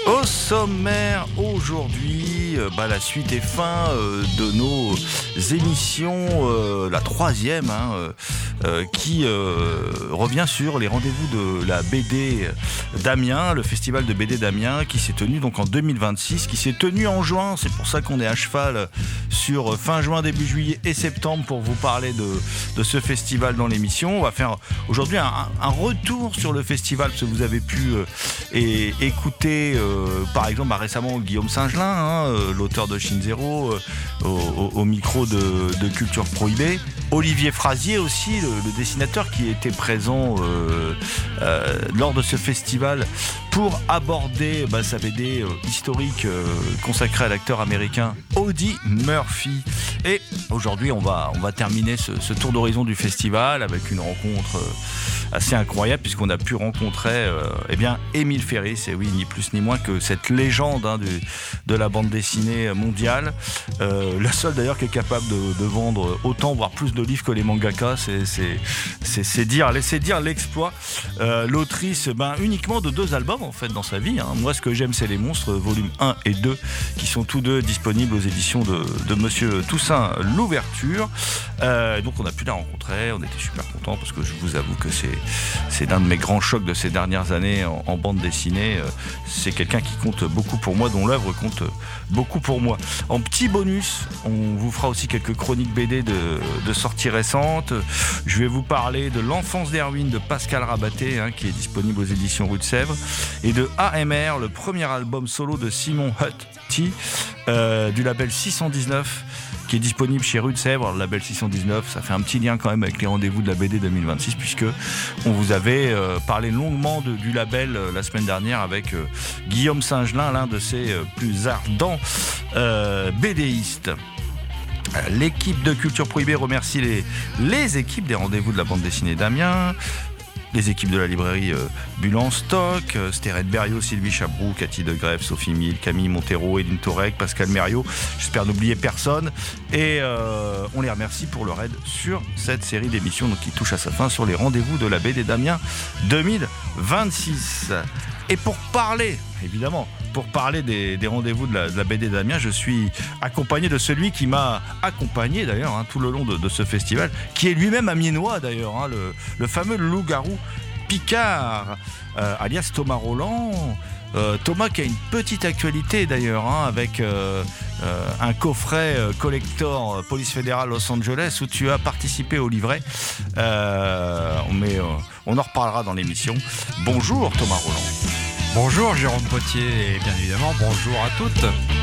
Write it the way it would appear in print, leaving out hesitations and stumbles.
Au sommaire aujourd'hui, la suite et fin de nos émissions, la troisième, qui revient sur les rendez-vous de la BD d'Amiens, le festival de BD d'Amiens qui s'est tenu donc en 2026, qui s'est tenu en juin. C'est pour ça qu'on est à cheval sur fin juin, début juillet et septembre pour vous parler de ce festival dans l'émission. On va faire aujourd'hui un retour sur le festival, parce que vous avez pu écouter par exemple récemment Guillaume Singelin, l'auteur de Shin Zero, au micro de Culture Prohibée. Olivier Frazier aussi, le dessinateur qui était présent lors de ce festival pour aborder sa BD historique consacrée à l'acteur américain Audie Murphy. Et aujourd'hui on va terminer ce tour d'horizon du festival avec une rencontre assez incroyable, puisqu'on a pu rencontrer Émile Ferris, et oui, ni plus ni moins que cette légende de la bande dessinée mondiale, la seule d'ailleurs qui est capable de vendre autant, voire plus de livres que les mangaka. C'est dire, laissez dire l'exploit. L'autrice uniquement de 2 albums en fait dans sa vie, Moi ce que j'aime c'est les monstres, volume 1 et 2, qui sont tous deux disponibles aux éditions de Monsieur Toussaint Louverture. Donc on a pu la rencontrer, on était super contents, parce que je vous avoue que c'est l'un de mes grands chocs de ces dernières années en bande dessinée. C'est quelqu'un qui compte beaucoup pour moi, dont l'œuvre compte beaucoup pour moi. En petit bonus, on vous fera aussi quelques chroniques BD de sorties récentes. Je vais vous parler de L'Enfance d'Erwin de Pascal Rabaté, qui est disponible aux éditions Rue de Sèvres, et de AMR, le premier album solo de Simon Hutt du label 619, qui est disponible chez Rue de Sèvres. Le label 619, ça fait un petit lien quand même avec les rendez-vous de la BD 2026, puisque on vous avait parlé longuement du label la semaine dernière avec Guillaume Singelin, l'un de ses plus ardents BDistes. L'équipe de Culture Prohibée remercie les équipes des rendez-vous de la bande dessinée d'Amiens, les équipes de la librairie Bulle en stock, Stérène Berriot, Sylvie Chabrou, Cathy Degrève, Sophie Mille, Camille Montero, Edine Torek, Pascal Mériot. J'espère n'oublier personne. Et on les remercie pour leur aide sur cette série d'émissions qui touche à sa fin sur les rendez-vous de la BD d'Amiens 2026. Et pour parler des rendez-vous de la BD d'Amiens, je suis accompagné de celui qui m'a accompagné d'ailleurs tout le long de ce festival, qui est lui-même amiénois d'ailleurs, le fameux loup-garou Picard, alias Thomas Roland. Thomas qui a une petite actualité d'ailleurs, avec un coffret collector Police fédérale Los Angeles, où tu as participé au livret. Mais on en reparlera dans l'émission. Bonjour Thomas Roland. Bonjour Jérôme Potier, et bien évidemment bonjour à toutes.